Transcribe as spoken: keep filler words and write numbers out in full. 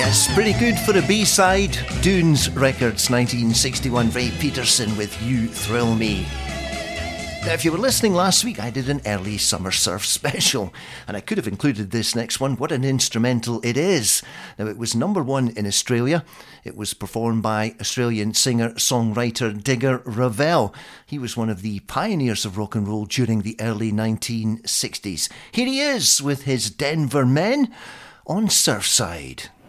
Yes, pretty good for a B-side. Dunes Records, nineteen sixty-one, Ray Peterson with You Thrill Me. Now, if you were listening last week, I did an early summer surf special, and I could have included this next one. What an instrumental it is. Now, it was number one in Australia. It was performed by Australian singer-songwriter Digger Revell. He was one of the pioneers of rock and roll during the early nineteen sixties. Here he is with his Denver Men on Surfside.